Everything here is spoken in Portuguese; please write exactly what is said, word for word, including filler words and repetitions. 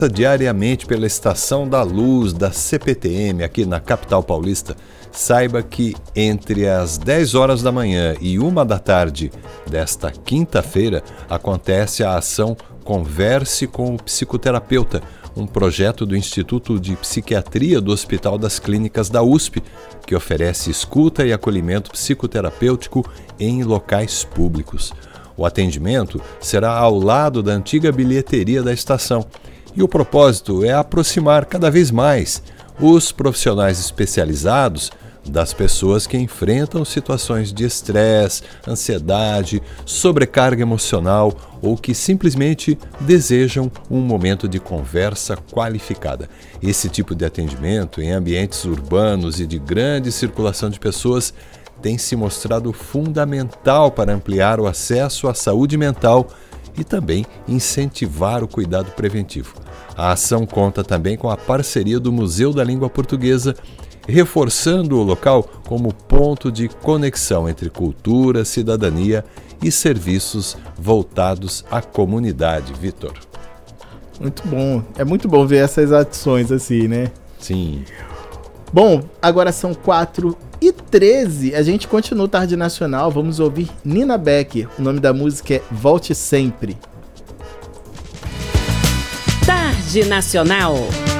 diariamente pela Estação da Luz da C P T M aqui na capital paulista, saiba que entre as dez horas da manhã e uma da tarde desta quinta-feira acontece a ação Converse com o Psicoterapeuta, um projeto do Instituto de Psiquiatria do Hospital das Clínicas da U S P, que oferece escuta e acolhimento psicoterapêutico em locais públicos. O atendimento será ao lado da antiga bilheteria da estação. E o propósito é aproximar cada vez mais os profissionais especializados das pessoas que enfrentam situações de estresse, ansiedade, sobrecarga emocional ou que simplesmente desejam um momento de conversa qualificada. Esse tipo de atendimento em ambientes urbanos e de grande circulação de pessoas tem se mostrado fundamental para ampliar o acesso à saúde mental e também incentivar o cuidado preventivo. A ação conta também com a parceria do Museu da Língua Portuguesa, reforçando o local como ponto de conexão entre cultura, cidadania e serviços voltados à comunidade. Vitor. Muito bom. É muito bom ver essas ações assim, né? Sim. Bom, agora são quatro e treze. A gente continua o Tarde Nacional. Vamos ouvir Nina Becker. O nome da música é Volte Sempre. Tarde Nacional.